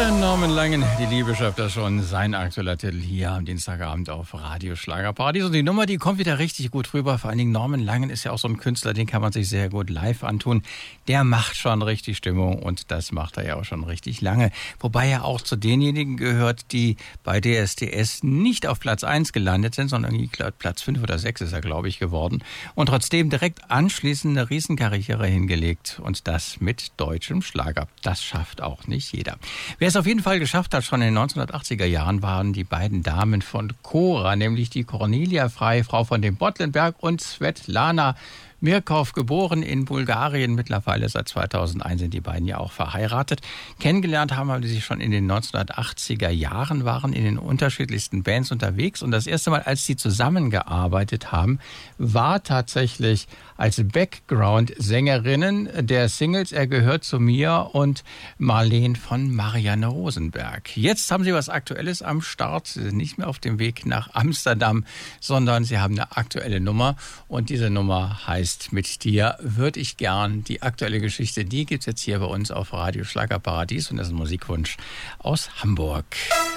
Norman Langen, die Liebe schafft das schon. Sein aktueller Titel hier am Dienstagabend auf Radio Schlagerparadies. Und die Nummer, die kommt wieder richtig gut rüber. Vor allen Dingen Norman Langen ist ja auch so ein Künstler, den kann man sich sehr gut live antun. Der macht schon richtig Stimmung und das macht er ja auch schon richtig lange. Wobei er auch zu denjenigen gehört, die bei DSDS nicht auf Platz 1 gelandet sind, sondern irgendwie Platz 5 oder 6 ist er, glaube ich, geworden. Und trotzdem direkt anschließend eine Riesenkarriere hingelegt. Und das mit deutschem Schlager. Das schafft auch nicht jeder. Wer es auf jeden Fall geschafft hat, schon in den 1980er Jahren, waren die beiden Damen von Cora, nämlich die Cornelia Frey, Frau von dem Bottlenberg, und Svetlana Mirkov, geboren in Bulgarien. Mittlerweile seit 2001 sind die beiden ja auch verheiratet. Kennengelernt haben sie sich schon in den 1980er Jahren, waren in den unterschiedlichsten Bands unterwegs. Und das erste Mal, als sie zusammengearbeitet haben, war tatsächlich als Background-Sängerinnen der Singles Er gehört zu mir und Marleen von Marianne Rosenberg. Jetzt haben sie was Aktuelles am Start. Sie sind nicht mehr auf dem Weg nach Amsterdam, sondern sie haben eine aktuelle Nummer. Und diese Nummer heißt Mit dir würde ich gern. Die aktuelle Geschichte, die gibt es jetzt hier bei uns auf Radio Schlagerparadies. Und das ist ein Musikwunsch aus Hamburg.